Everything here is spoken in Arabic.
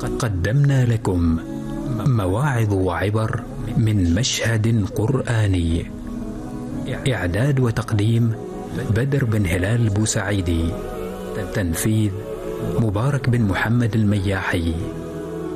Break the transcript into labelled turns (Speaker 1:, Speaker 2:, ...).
Speaker 1: قدمنا لكم مواعظ وعبر من مشهد قرآني. إعداد وتقديم بدر بن هلال بوسعيدي. تنفيذ مبارك بن محمد المياحي.